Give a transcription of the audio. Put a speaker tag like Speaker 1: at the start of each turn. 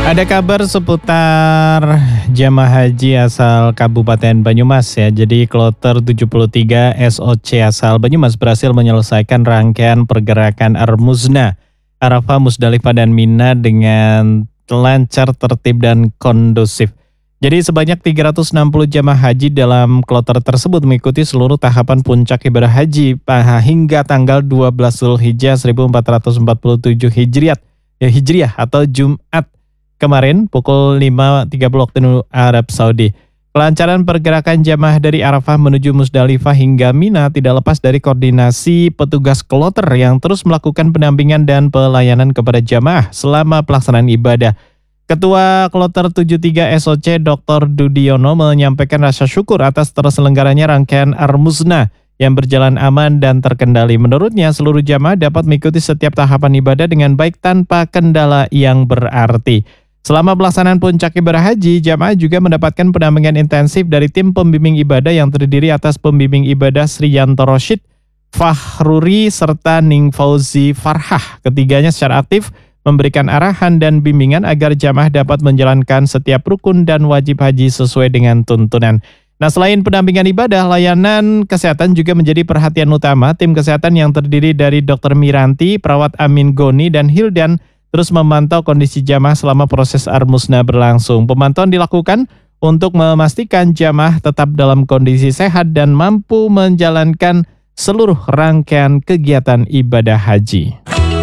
Speaker 1: Ada kabar seputar jamaah haji asal Kabupaten Banyumas ya. Jadi kloter 73 SOC asal Banyumas berhasil menyelesaikan rangkaian pergerakan Armuzna, Arafah, Musdalifah dan Mina dengan lancar, tertib dan kondusif. Jadi sebanyak 360 jamaah haji dalam kloter tersebut mengikuti seluruh tahapan puncak ibadah haji hingga tanggal 12 Zulhijjah 1447 Hijriah atau Jumat kemarin pukul 5.30 waktu Arab Saudi. Kelancaran pergerakan jamaah dari Arafah menuju Musdalifah hingga Mina tidak lepas dari koordinasi petugas kloter yang terus melakukan pendampingan dan pelayanan kepada jamaah selama pelaksanaan ibadah. Ketua Kloter 73 SOC Dr. Dudiono menyampaikan rasa syukur atas terselenggaranya rangkaian Armuzna yang berjalan aman dan terkendali. Menurutnya, seluruh jamaah dapat mengikuti setiap tahapan ibadah dengan baik tanpa kendala yang berarti. Selama pelaksanaan puncak ibadah haji, jamaah juga mendapatkan pendampingan intensif dari tim pembimbing ibadah yang terdiri atas pembimbing ibadah Sriyanto Roshid, Fahruri, serta Ning Fauzi Farhah. Ketiganya secara aktif memberikan arahan dan bimbingan agar jamaah dapat menjalankan setiap rukun dan wajib haji sesuai dengan tuntunan. Nah, selain pendampingan ibadah, layanan kesehatan juga menjadi perhatian utama. Tim kesehatan yang terdiri dari Dr. Miranti, perawat Amin Goni, dan Hildan terus memantau kondisi jamaah selama proses Armuzna berlangsung. Pemantauan dilakukan untuk memastikan jamaah tetap dalam kondisi sehat dan mampu menjalankan seluruh rangkaian kegiatan ibadah haji.